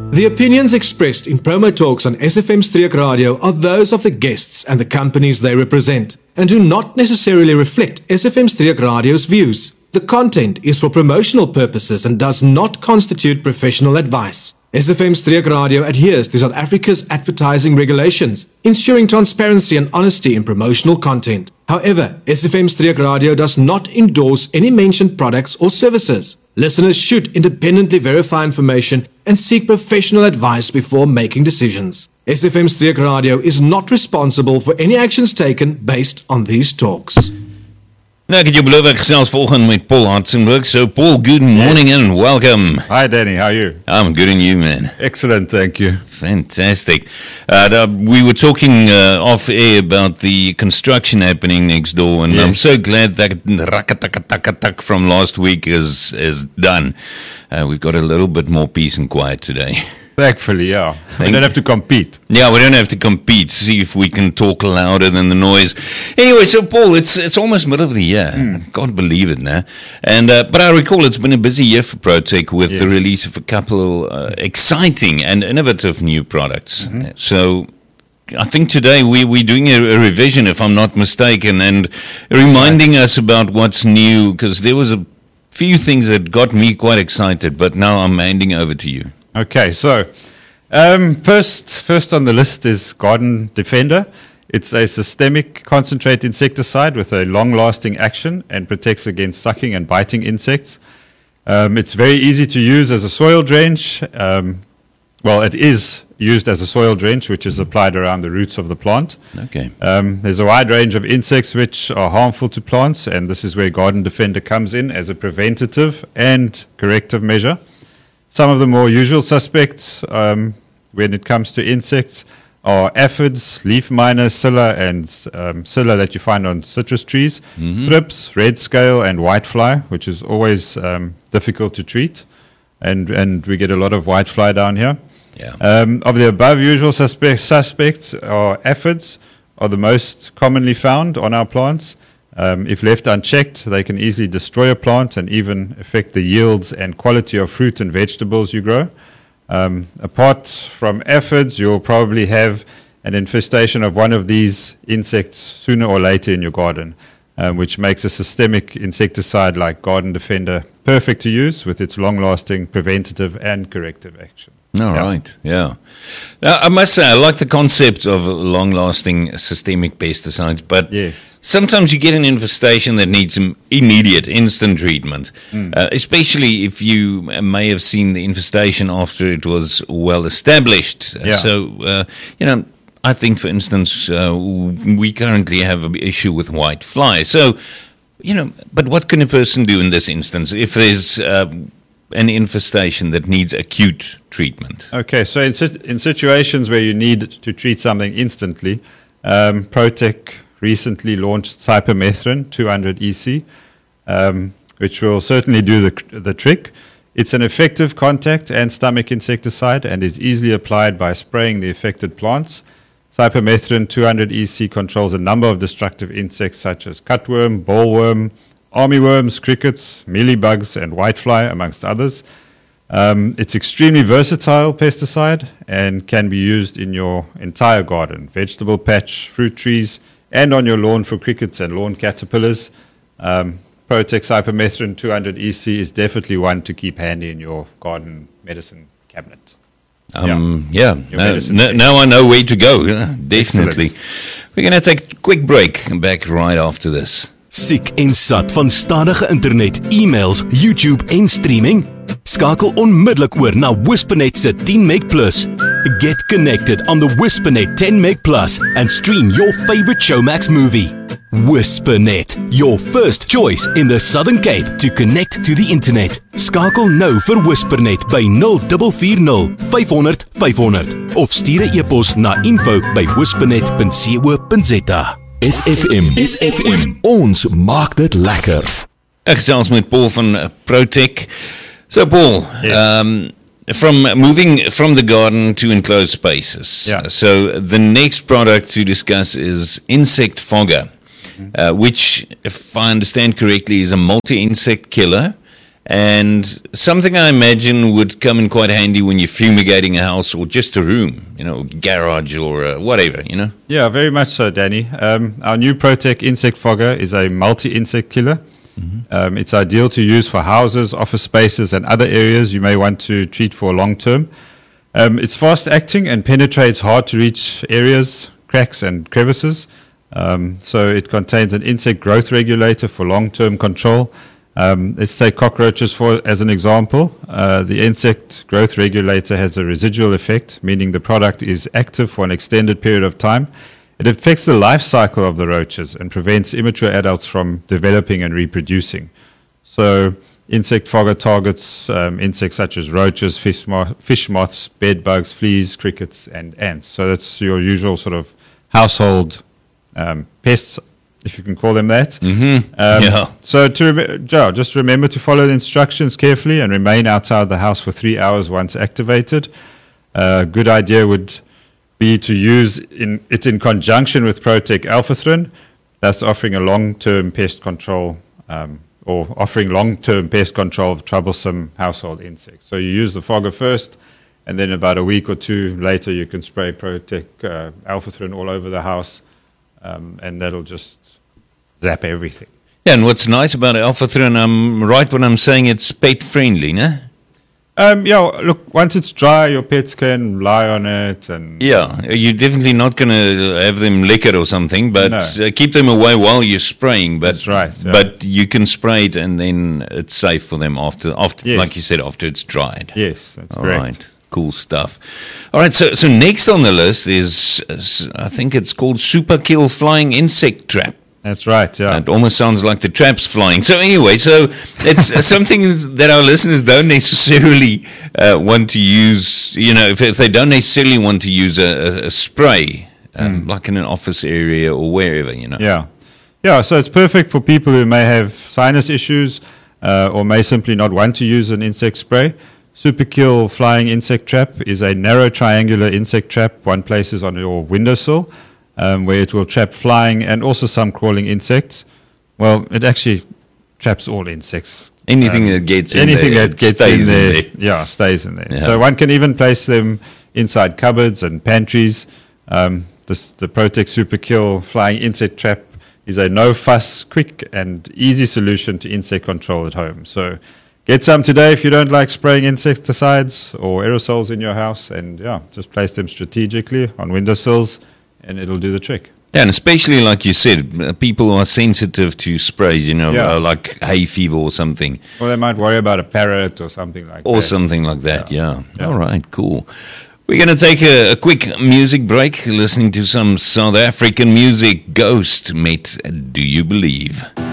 The opinions expressed in promo talks on SFM Streek Radio are those of the guests and the companies they represent, and do not necessarily reflect SFM Streek Radio's views. The content is for promotional purposes and does not constitute professional advice. SFM Streek Radio adheres to South Africa's advertising regulations, ensuring transparency and honesty in promotional content. However, SFM Streek Radio does not endorse any mentioned products or services. Listeners should independently verify information and seek professional advice before making decisions. SFM Streek Radio is not responsible for any actions taken based on these talks. Nou, ek het jou beloof ek gesels vanoggend met Paul Hartzenberg. So Paul, good morning and welcome. Hi Danny, how are you? I'm good and you, man? Excellent, thank you. Fantastic. We were talking off air about the construction happening next door, and I'm so glad that rakatakatak from last week is done. We've got a little bit more peace and quiet today. Thankfully, yeah. We don't have to compete. Yeah, we don't have to compete. See if we can talk louder than the noise. Anyway, so Paul, it's almost middle of the year. I can't believe it now. And but I recall it's been a busy year for ProTech with the release of a couple exciting and innovative new products. So I think today we're doing a revision, if I'm not mistaken, and reminding us about what's new, because there was a few things that got me quite excited, but now I'm handing over to you. Okay, so first on the list is Garden Defender. It's a systemic concentrate insecticide with a long-lasting action and protects against sucking and biting insects. It's very easy to use as a soil drench. Well, it is used as a soil drench, which is applied around the roots of the plant. Okay. There's a wide range of insects which are harmful to plants, and this is where Garden Defender comes in as a preventative and corrective measure. Some of the more usual suspects when it comes to insects are aphids, leaf miner, scilla, and scilla that you find on citrus trees, thrips, red scale, and whitefly, which is always difficult to treat, and we get a lot of whitefly down here. Yeah. Of the above usual suspects are aphids, are the most commonly found on our plants. If left unchecked, they can easily destroy a plant and even affect the yields and quality of fruit and vegetables you grow. Apart from aphids, you'll probably have an infestation of one of these insects sooner or later in your garden, which makes a systemic insecticide like Garden Defender perfect to use with its long-lasting preventative and corrective action. All right, yeah. Now, I must say, I like the concept of long-lasting systemic pesticides, but sometimes you get an infestation that needs some immediate, instant treatment, especially if you may have seen the infestation after it was well established. So, I think, for instance, we currently have an issue with white fly. So, but what can a person do in this instance if there's an infestation that needs acute treatment? Okay, so in situations where you need to treat something instantly, ProTech recently launched Cypermethrin 200 EC, which will certainly do the trick. It's an effective contact and stomach insecticide and is easily applied by spraying the affected plants. Cypermethrin 200 EC controls a number of destructive insects such as cutworm, bollworm, armyworms, crickets, mealybugs, and whitefly, amongst others. It's extremely versatile pesticide and can be used in your entire garden, vegetable patch, fruit trees, and on your lawn for crickets and lawn caterpillars. ProTech Cypermethrin 200 EC is definitely one to keep handy in your garden medicine cabinet. Now I know where to go. Definitely. Excellent. We're going to take a quick break and back right after this. Siek en sat van stadige internet, e-mails, YouTube en streaming? Skakel onmiddellik oor na Whispernet se 10 Meg Plus. Get connected on the Whispernet 10 Meg Plus and stream your favorite Showmax movie. Whispernet, your first choice in the Southern Cape to connect to the internet. Skakel nou vir Whispernet by 0440 500 500 of stuur 'n e-pos na info@whispernet.co.za. SFM, ons maak dit lekker. Ek gesels met Paul van ProTech. So Paul, from moving from the garden to enclosed spaces. So the next product to discuss is Insect Fogger, which, if I understand correctly, is a multi-insect killer And something I imagine would come in quite handy when you're fumigating a house or just a room, garage or whatever, Yeah, very much so, Danny. Our new ProTech insect fogger is a multi-insect killer. Mm-hmm. It's ideal to use for houses, office spaces, and other areas you may want to treat for long term. It's fast acting and penetrates hard to reach areas, cracks, and crevices. So it contains an insect growth regulator for long term control. Let's take cockroaches as an example. The insect growth regulator has a residual effect, meaning the product is active for an extended period of time. It affects the life cycle of the roaches and prevents immature adults from developing and reproducing. So insect fogger targets insects such as roaches, fish moths, bed bugs, fleas, crickets, and ants. So that's your usual sort of household pests, if you can call them that. Mm-hmm. So just remember to follow the instructions carefully and remain outside the house for 3 hours once activated. A good idea would be to use it in conjunction with ProTech Alpha-Thrin, thus offering a long-term pest control of troublesome household insects. So you use the fogger first, and then about a week or two later you can spray ProTech Alpha-Thrin all over the house, and that'll just zap everything. Yeah, and what's nice about Alpha-Thrin, I'm right when I'm saying it's pet friendly, no? Look, once it's dry, your pets can lie on it. And yeah, you're definitely not going to have them lick it or something, but keep them away while you're spraying. But, that's right. Yeah. But you can spray it, and then it's safe for them after yes. Like you said, after it's dried. Yes, that's all correct. Right. Cool stuff. All right, so next on the list is, I think it's called Super Kill Flying Insect Trap. That's right, yeah. It almost sounds like the trap's flying. So anyway, it's something that our listeners don't necessarily want to use, if they don't necessarily want to use a spray, like in an office area or wherever, Yeah. Yeah, so it's perfect for people who may have sinus issues or may simply not want to use an insect spray. Super Kill Flying Insect Trap is a narrow triangular insect trap one places on your windowsill, where it will trap flying and also some crawling insects. Well, it actually traps all insects. Anything that gets in there. Stays in there. Yeah. So one can even place them inside cupboards and pantries. The ProTech Super Kill Flying Insect Trap is a no-fuss, quick and easy solution to insect control at home. So get some today if you don't like spraying insecticides or aerosols in your house, and just place them strategically on windowsills, and it'll do the trick. Yeah, and especially like you said, people who are sensitive to sprays, like hay fever or something. Well, they might worry about a parrot or something like that. Or something like that, yeah. All right, cool. We're going to take a quick music break, listening to some South African music. Ghost met Do You Believe?